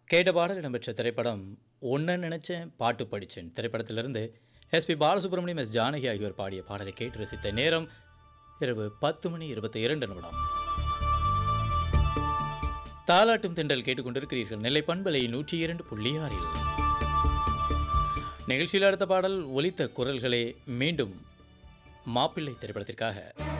கேட்ட பாடல் இடம்பெற்ற திரைப்படம் ஒன்ன நினைச்சேன் பாட்டு படிச்சேன் திரைப்படத்திலிருந்து எஸ்பி பாலசுப்ரமணியம் எஸ் ஜானகி ஆகியோர் பாடிய பாடலை கேட்டு ரசித்த நேரம் இரவு 10:22 தாலாட்டும் தென்றல் கேட்டுக்கொண்டிருக்கிறீர்கள். நெல்லை பண்பலை 102.6 நிகழ்ச்சியில் அடுத்த பாடல் ஒலித்த குரல்களே மீண்டும் மாப்பிள்ளை திரைப்படத்திற்காக